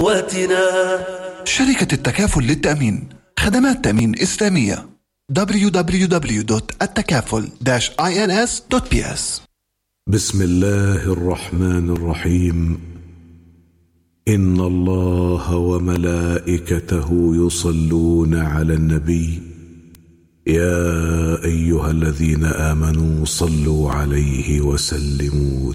شركة التكافل للتأمين، خدمات تأمين إسلامية. www.التكافل-ins.ps. بسم الله الرحمن الرحيم. إن الله وملائكته يصلون على النبي، يا أيها الذين آمنوا صلوا عليه وسلموا